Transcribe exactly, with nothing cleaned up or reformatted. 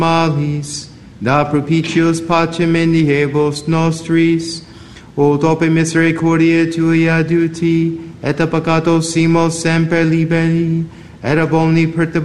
malis, da propitios pacem indigebos nostris, o dope misericordia tui aduti, et a peccato simos semper liberi, et ab omni perturbationis